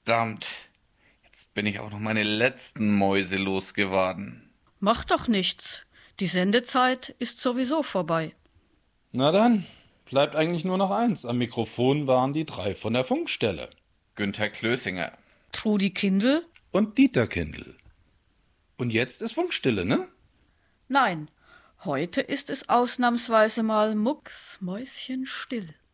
Verdammt, jetzt bin ich auch noch meine letzten Mäuse losgeworden. Macht doch nichts. Die Sendezeit ist sowieso vorbei. Na dann, bleibt eigentlich nur noch eins. Am Mikrofon waren die 3 von der Funkstelle. Günther Klösinger. Trudi Kindl? Und Dieter Kindl. Und jetzt ist Funkstille, ne? Nein, heute ist es ausnahmsweise mal mucksmäuschenstill.